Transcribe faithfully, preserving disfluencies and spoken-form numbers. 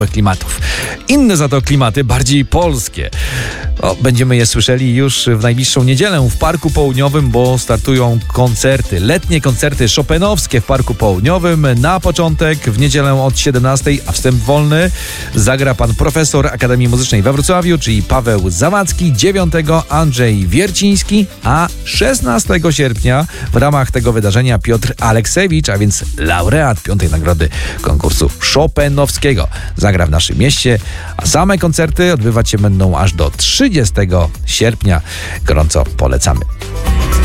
klimatów. Inne za to klimaty, bardziej polskie. O, będziemy je słyszeli już w najbliższą niedzielę w Parku Południowym, bo startują koncerty, letnie koncerty chopinowskie w Parku Południowym. Na początek w niedzielę od siedemnastej, a wstęp wolny, zagra pan profesor Akademii Muzycznej we Wrocławiu, czyli Paweł Zawadzki, dziewiątego Andrzej Wierciński, a szesnastego sierpnia w ramach tego wydarzenia Piotr Aleksewicz, a więc laureat piątej nagrody konkursu chopinowskiego, zagra w naszym mieście, a same koncerty odbywać się będą aż do trzydziestego sierpnia. Gorąco polecamy.